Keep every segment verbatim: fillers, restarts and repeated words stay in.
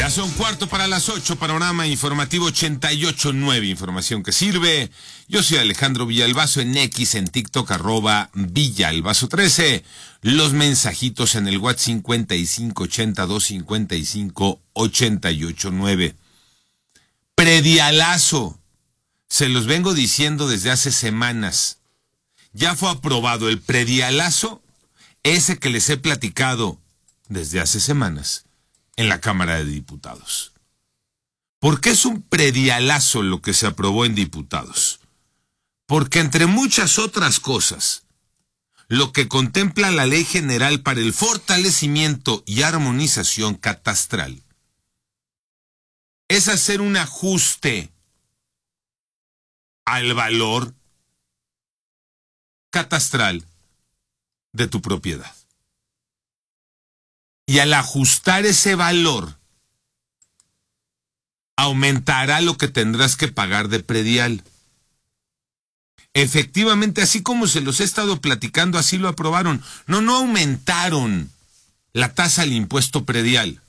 Ya son cuarto para las ocho, panorama informativo ochenta y ocho punto nueve, información que sirve. Yo soy Alejandro Villalbazo, en X, en TikTok, arroba Villalbazo trece. Los mensajitos en el WhatsApp cincuenta y cinco ochenta y dos cincuenta y cinco ochenta y ocho nueve. Predialazo. Se los vengo diciendo desde hace semanas. Ya fue aprobado el predialazo, ese que les he platicado desde hace semanas en la Cámara de Diputados. ¿Por qué es un predialazo lo que se aprobó en diputados? Porque entre muchas otras cosas, lo que contempla la Ley General para el fortalecimiento y armonización catastral es hacer un ajuste al valor catastral de tu propiedad. Y al ajustar ese valor, aumentará lo que tendrás que pagar de predial. Efectivamente, así como se los he estado platicando, así lo aprobaron. No, no aumentaron la tasa del impuesto predial.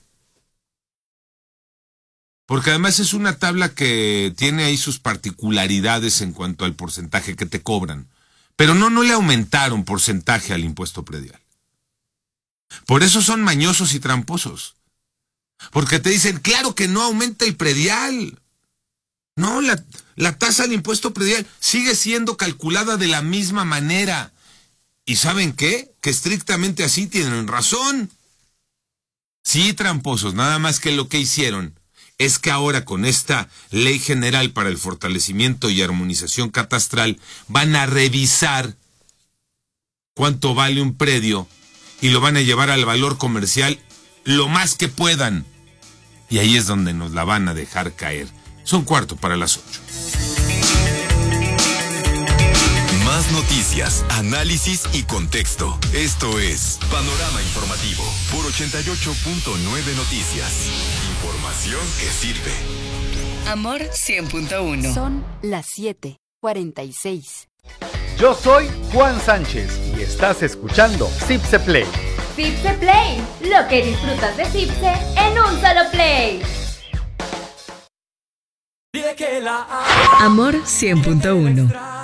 Porque además es una tabla que tiene ahí sus particularidades en cuanto al porcentaje que te cobran. Pero no, no le aumentaron porcentaje al impuesto predial. Por eso son mañosos y tramposos. Porque te dicen, claro que no aumenta el predial. No, la, la tasa del impuesto predial sigue siendo calculada de la misma manera. ¿Y saben qué? Que estrictamente así tienen razón. Sí, tramposos, nada más que lo que hicieron es que ahora con esta Ley General para el Fortalecimiento y Armonización Catastral van a revisar cuánto vale un predio y lo van a llevar al valor comercial lo más que puedan. Y ahí es donde nos la van a dejar caer. Son cuarto para las ocho. Más noticias, análisis y contexto. Esto es Panorama Informativo por ochenta y ocho punto nueve Noticias. Información que sirve. Amor cien punto uno. Son las siete cuarenta y seis. Yo soy Juan Sánchez y estás escuchando Cipse Play. Cipse Play, lo que disfrutas de Cipse en un solo play. Amor cien punto uno.